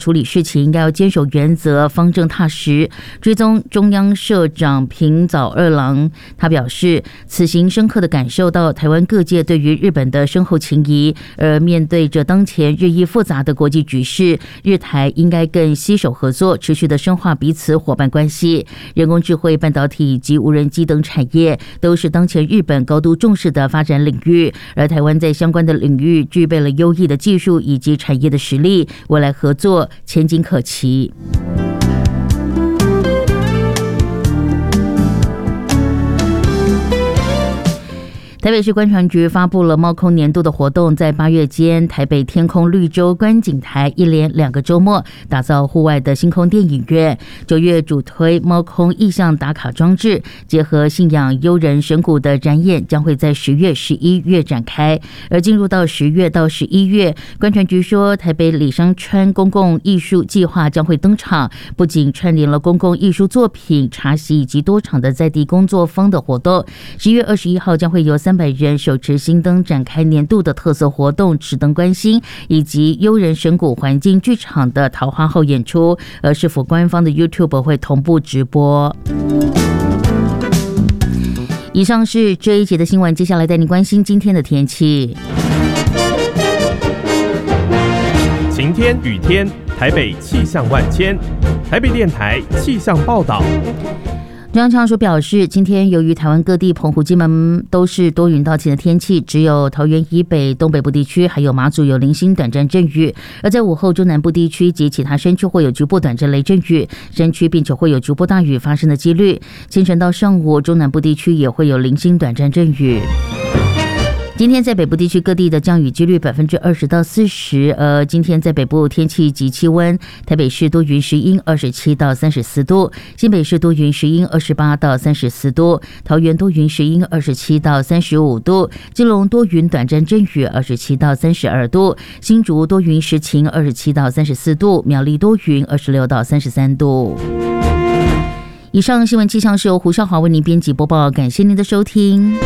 处理事情应该要坚守原则，方正踏实。追踪中央社长平早二郎他表示，此行深刻地感受到台湾各界对于日本的深厚情谊，而面对着当前日益复杂的国际局势，日台应该更携手合作，持续地深化彼此伙伴关系。人工智慧、半导体及无人机等产业都是当前日本高度重视的发展领域，而台湾在相关的领域具备了优异的技术以及产业的实力，未来合作前景可期。台北市观传局发布了猫空年度的活动，在8月间，台北天空绿洲观景台一连2个周末打造户外的星空电影院。9月主推猫空意象打卡装置，结合信仰悠人神鼓的展演将会在10月、11月展开。而进入到10月到11月，观传局说，台北里商川公共艺术计划将会登场，不仅串联了公共艺术作品、茶席以及多场的在地工作坊的活动。11月21号将会有300人手持新灯展开年度的特色活动持灯观星，以及悠人神鼓环境剧场的桃花号演出，而市府官方的 YouTube 会同步直播。以上是这一节的新闻，接下来带你关心今天的天气。 晴天、雨天，台北气象万千。台北电台气象报道。 中央气象署表示，今天由于台湾各地澎湖、金门都是多云到晴的天气，只有桃园以北、东北部地区还有马祖有零星短暂阵雨，而在午后中南部地区及其他山区会有局部短暂雷阵雨，山区并且会有局部大雨发生的几率。清晨到上午，中南部地区也会有零星短暂阵雨。今天在北部地区各地的降雨几率20%到40%，今天在北部天气及气温，台北市多云时阴27到34度，新北市多云时阴28到34度，桃园多云时阴27到35度，基隆多云短暂阵雨27到32度，新竹多云时晴27到34度，苗栗多云26到33度。以上新闻气象是由胡少华为您编辑播报，感谢您的收听。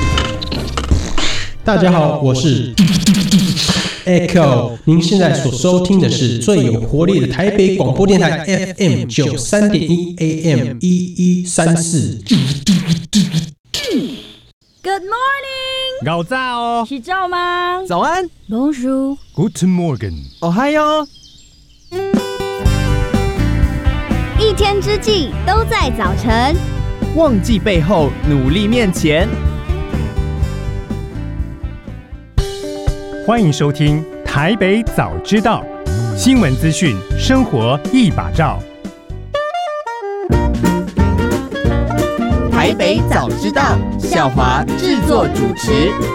大家好，我是 Echo， 您现在所收听的是最有活力的台北广播电台 FM 93.1 AM 1134。 Good morning， 早早哦， 是早吗？ 早安 ，Bonjour， Guten Morgen， 哦嗨哟。 一天之计都在早晨， 忘记背后，努力面前。 欢迎收听台北早知道，新闻资讯，生活一把照。 台北早知道，孝华制作主持。